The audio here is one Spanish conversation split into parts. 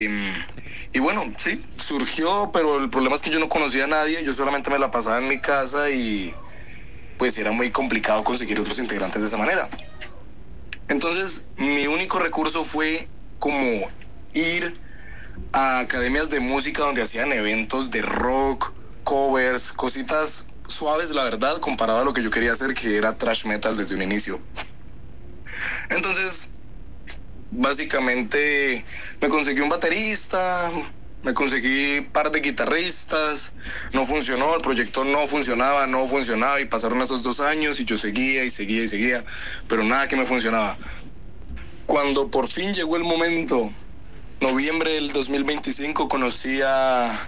Y bueno, sí, surgió, pero el problema es que yo no conocía a nadie, yo solamente me la pasaba en mi casa y pues era muy complicado conseguir otros integrantes de esa manera. Entonces, mi único recurso fue como ir a academias de música donde hacían eventos de rock, covers, cositas suaves, la verdad, comparado a lo que yo quería hacer, que era thrash metal desde un inicio. Entonces, básicamente me conseguí un baterista, me conseguí un par de guitarristas, no funcionó, el proyecto no funcionaba y pasaron esos 2 años y yo seguía y seguía y seguía, pero nada que me funcionaba. Cuando por fin llegó el momento, noviembre del 2025, conocí a...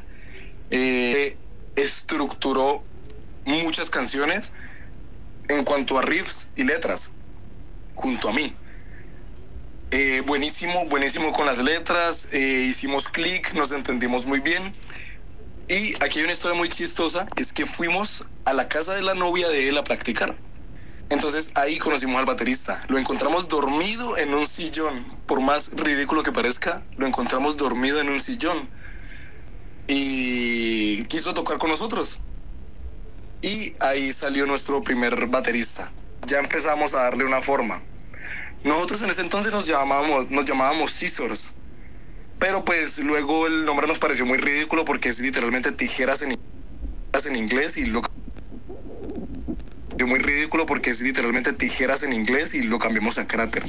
estructuró muchas canciones en cuanto a riffs y letras, junto a mí. Buenísimo con las letras, hicimos clic, nos entendimos muy bien. Y aquí hay una historia muy chistosa, es que fuimos a la casa de la novia de él a practicar. Entonces ahí conocimos al baterista, lo encontramos dormido en un sillón, por más ridículo que parezca, lo encontramos dormido en un sillón y quiso tocar con nosotros. Y ahí salió nuestro primer baterista, ya empezamos a darle una forma. Nosotros en ese entonces nos llamábamos Scissors, pero pues luego el nombre nos pareció muy ridículo porque es literalmente tijeras en inglés y lo muy ridículo porque es literalmente tijeras en inglés y lo cambiamos a Cráter.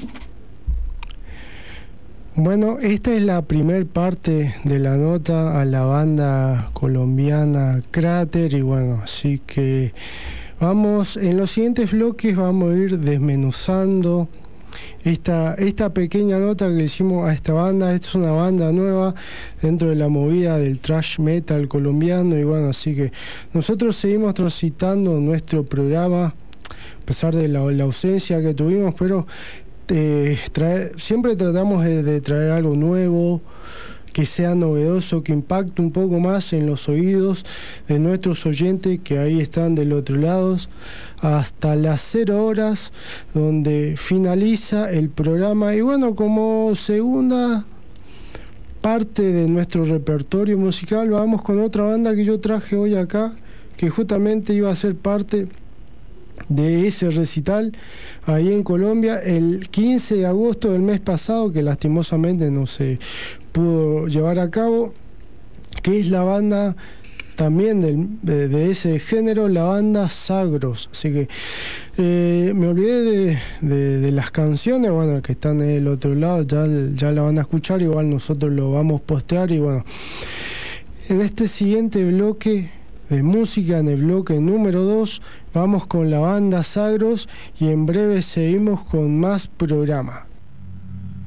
Bueno, esta es la primer parte de la nota a la banda colombiana Cráter y bueno, así que vamos, en los siguientes bloques vamos a ir desmenuzando esta pequeña nota que le hicimos a esta banda. Esta es una banda nueva dentro de la movida del thrash metal colombiano y bueno, así que nosotros seguimos transitando nuestro programa a pesar de la ausencia que tuvimos, pero siempre tratamos de traer algo nuevo, que sea novedoso, que impacte un poco más en los oídos de nuestros oyentes que ahí están del otro lado, hasta las 0 horas, donde finaliza el programa. Y bueno, como segunda parte de nuestro repertorio musical, vamos con otra banda que yo traje hoy acá, que justamente iba a ser parte de ese recital ahí en Colombia el 15 de agosto del mes pasado, que lastimosamente no se pudo llevar a cabo, que es la banda también de ese género, la banda Sagros. Así que me olvidé de las canciones, bueno, que están del otro lado, ya la van a escuchar, igual nosotros lo vamos a postear. Y bueno, en este siguiente bloque de música, en el bloque número 2, vamos con la banda Sagros y en breve seguimos con más programa.